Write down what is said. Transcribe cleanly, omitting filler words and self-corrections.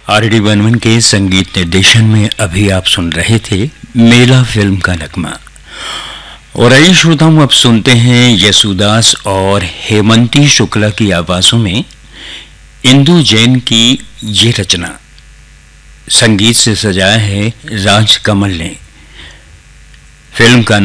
RD. Burman के संगीत निर्देशन में अभी आप सुन रहे थे मेला फिल्म का नगमा। और आइए श्रोताओं, अब सुनते हैं यशुदास और हेमंती शुक्ला की आवाजों में इंदु जैन की ये रचना। संगीत से सजाया है राज कमल ने। फिल्म का